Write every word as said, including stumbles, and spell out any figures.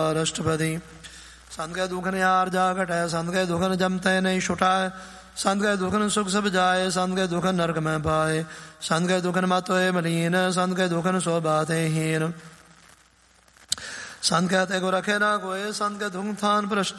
और अष्टपदी। संत के दुख ने यार जा घटे, संत के दुख न जमते नहीं छुटाए, संत के दुख न सुख सब जाए, संत के दुख नरक में पाए, संत के दुख न मतोए मलीन, संत के दुख न सो बाते हीन। संत कहते को रखे ना कोई, संत के दुख थान भ्रष्ट